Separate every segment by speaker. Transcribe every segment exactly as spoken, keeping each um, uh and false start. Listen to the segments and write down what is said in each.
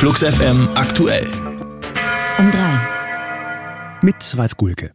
Speaker 1: Flux F M aktuell.
Speaker 2: Um drei.
Speaker 3: Mit Ralf Gulke.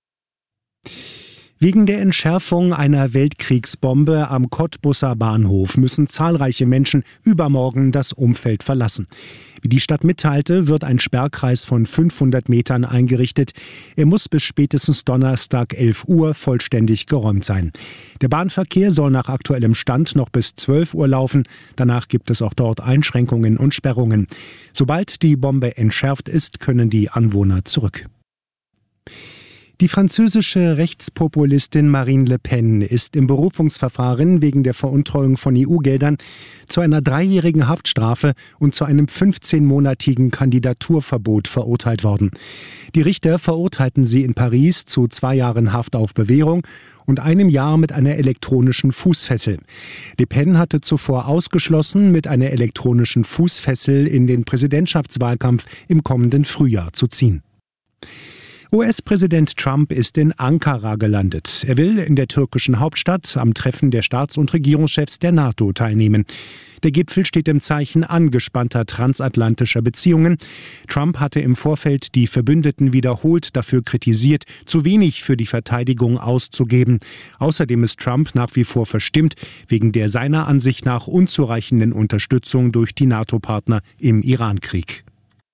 Speaker 3: Wegen der Entschärfung einer Weltkriegsbombe am Cottbusser Bahnhof müssen zahlreiche Menschen übermorgen das Umfeld verlassen. Wie die Stadt mitteilte, wird ein Sperrkreis von fünfhundert Metern eingerichtet. Er muss bis spätestens Donnerstag elf Uhr vollständig geräumt sein. Der Bahnverkehr soll nach aktuellem Stand noch bis zwölf Uhr laufen. Danach gibt es auch dort Einschränkungen und Sperrungen. Sobald die Bombe entschärft ist, können die Anwohner zurück. Die französische Rechtspopulistin Marine Le Pen ist im Berufungsverfahren wegen der Veruntreuung von E U-Geldern zu einer dreijährigen Haftstrafe und zu einem fünfzehnmonatigen Kandidaturverbot verurteilt worden. Die Richter verurteilten sie in Paris zu zwei Jahren Haft auf Bewährung und einem Jahr mit einer elektronischen Fußfessel. Le Pen hatte zuvor ausgeschlossen, mit einer elektronischen Fußfessel in den Präsidentschaftswahlkampf im kommenden Frühjahr zu ziehen. U S-Präsident Trump ist in Ankara gelandet. Er will in der türkischen Hauptstadt am Treffen der Staats- und Regierungschefs der NATO teilnehmen. Der Gipfel steht im Zeichen angespannter transatlantischer Beziehungen. Trump hatte im Vorfeld die Verbündeten wiederholt dafür kritisiert, zu wenig für die Verteidigung auszugeben. Außerdem ist Trump nach wie vor verstimmt wegen der seiner Ansicht nach unzureichenden Unterstützung durch die NATO-Partner im Irankrieg.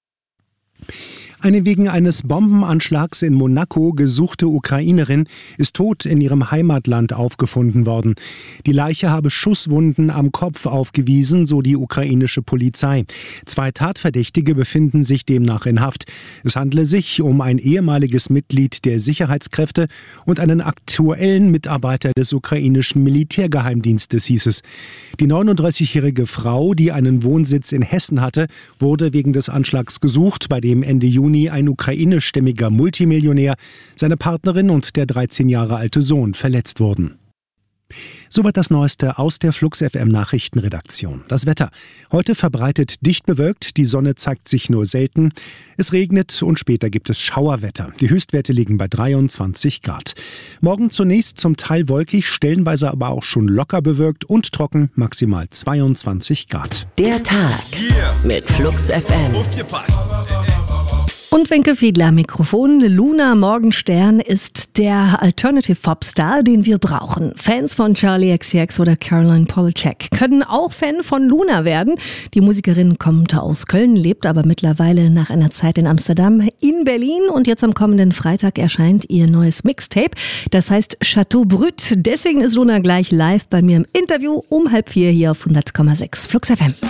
Speaker 3: Eine wegen eines Bombenanschlags in Monaco gesuchte Ukrainerin ist tot in ihrem Heimatland aufgefunden worden. Die Leiche habe Schusswunden am Kopf aufgewiesen, so die ukrainische Polizei. Zwei Tatverdächtige befinden sich demnach in Haft. Es handle sich um ein ehemaliges Mitglied der Sicherheitskräfte und einen aktuellen Mitarbeiter des ukrainischen Militärgeheimdienstes, hieß es. Die neununddreißigjährige Frau, die einen Wohnsitz in Hessen hatte, wurde wegen des Anschlags gesucht, bei dem Ende Juni ein ukrainischstämmiger Multimillionär, seine Partnerin und der dreizehn Jahre alte Sohn verletzt wurden. Soweit das Neueste aus der Flux F M Nachrichtenredaktion. Das Wetter. Heute verbreitet dicht bewölkt, die Sonne zeigt sich nur selten. Es regnet und später gibt es Schauerwetter. Die Höchstwerte liegen bei dreiundzwanzig Grad. Morgen zunächst zum Teil wolkig, stellenweise aber auch schon locker bewölkt und trocken, maximal zweiundzwanzig Grad.
Speaker 2: Der Tag mit Flux F M.
Speaker 1: Aufgepasst!
Speaker 4: Und Wenke Fiedler am Mikrofon. Luna Morgenstern ist der Alternative-Pop-Star, den wir brauchen. Fans von Charli X C X oder Caroline Polachek können auch Fan von Luna werden. Die Musikerin kommt aus Köln, lebt aber mittlerweile nach einer Zeit in Amsterdam in Berlin. Und jetzt am kommenden Freitag erscheint ihr neues Mixtape. Das heißt Chateau Brut. Deswegen ist Luna gleich live bei mir im Interview um halb vier hier auf hundert Komma sechs Flux F M.